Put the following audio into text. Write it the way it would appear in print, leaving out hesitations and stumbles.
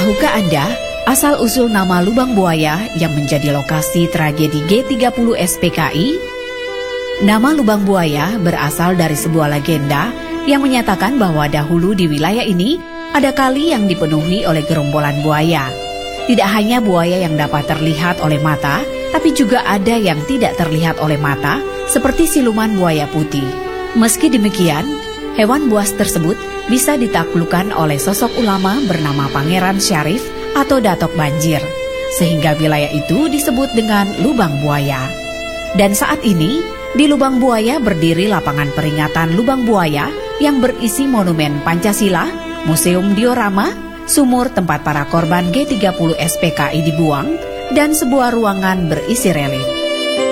Tahukah Anda asal-usul nama Lubang Buaya yang menjadi lokasi tragedi G30 SPKI? Nama Lubang Buaya berasal dari sebuah legenda yang menyatakan bahwa dahulu di wilayah ini ada kali yang dipenuhi oleh gerombolan buaya. Tidak hanya buaya yang dapat terlihat oleh mata, tapi juga ada yang tidak terlihat oleh mata, seperti siluman buaya putih. Meski demikian, hewan buas tersebut bisa ditaklukkan oleh sosok ulama bernama Pangeran Syarif atau Datok Banjir, sehingga wilayah itu disebut dengan Lubang Buaya. Dan saat ini, di Lubang Buaya berdiri lapangan peringatan Lubang Buaya yang berisi monumen Pancasila, museum diorama, sumur tempat para korban G30 SPKI dibuang, dan sebuah ruangan berisi relief.